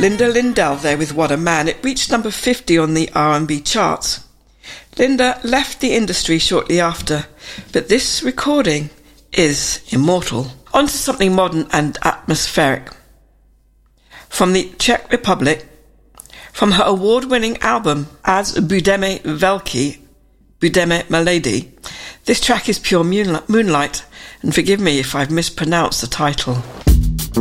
Linda Lindell there with What a Man. It reached number 50 on the R&B charts. Linda left the industry shortly after, but this recording is immortal. On to something modern and atmospheric. From the Czech Republic, from her award-winning album As Budeme Velký, Budeme Milady, this track is pure moonlight, and forgive me if I've mispronounced the title.